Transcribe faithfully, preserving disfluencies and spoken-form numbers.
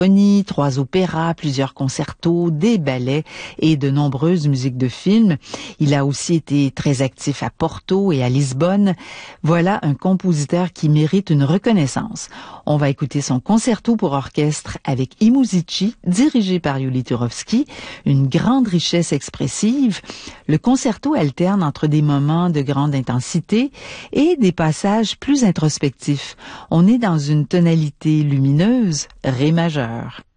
trois opéras, plusieurs concertos, des ballets et de nombreuses musiques de films. Il a aussi été très actif à Porto et à Lisbonne. Voilà un compositeur qui mérite une reconnaissance. On va écouter son concerto pour orchestre avec I Musici, dirigé par Yuli Turovsky, une grande richesse expressive. Le concerto alterne entre des moments de grande intensité et des passages plus introspectifs. On est dans une tonalité lumineuse, ré majeur.